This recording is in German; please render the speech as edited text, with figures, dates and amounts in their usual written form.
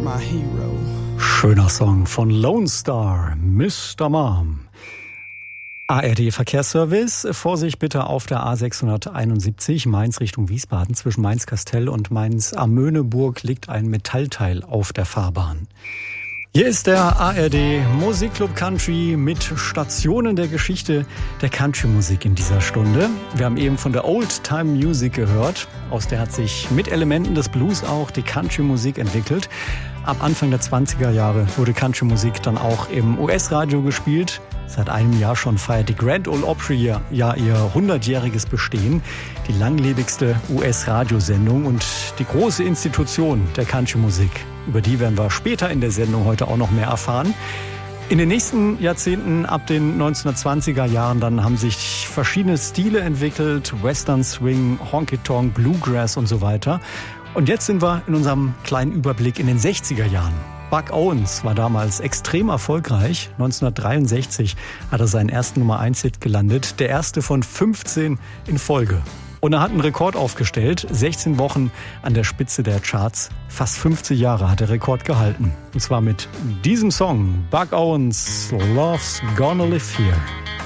my hero. Schöner Song von Lone Star, Mr. Mom. ARD Verkehrsservice, Vorsicht bitte auf der A671 Mainz Richtung Wiesbaden. Zwischen Mainz-Kastell und Mainz-Amöneburg liegt ein Metallteil auf der Fahrbahn. Hier ist der ARD Musikclub Country mit Stationen der Geschichte der Country-Musik in dieser Stunde. Wir haben eben von der Old-Time Music gehört. Aus der hat sich mit Elementen des Blues auch die Country-Musik entwickelt. Ab Anfang der 20er Jahre wurde Country-Musik dann auch im US-Radio gespielt. Seit einem Jahr schon feiert die Grand Ole Opry ja ihr 100-jähriges Bestehen. Die langlebigste US-Radiosendung und die große Institution der Country-Musik. Über die werden wir später in der Sendung heute auch noch mehr erfahren. In den nächsten Jahrzehnten, ab den 1920er Jahren, dann haben sich verschiedene Stile entwickelt. Western Swing, Honky Tonk, Bluegrass und so weiter. Und jetzt sind wir in unserem kleinen Überblick in den 60er Jahren. Buck Owens war damals extrem erfolgreich. 1963 hat er seinen ersten Nummer-1-Hit gelandet. Der erste von 15 in Folge. Und er hat einen Rekord aufgestellt. 16 Wochen an der Spitze der Charts. Fast 50 Jahre hat der Rekord gehalten. Und zwar mit diesem Song. Buck Owens, Love's Gonna Live Here.